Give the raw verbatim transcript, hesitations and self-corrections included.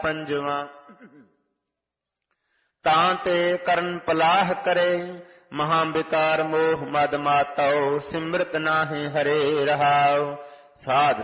ਪੰਜਵਾਂ। ਤਾਂ ਤੇ ਕਰਨ ਪਲਾਹ ਕਰੇ, ਮਹਾ ਬਿਕਾਰ ਮੋਹ ਮਦ ਮਾਤਉ, ਸਿਮਰਤ ਨਾਹਿ ਹਰੇ ਰਹਾਉ। ਸਾਧ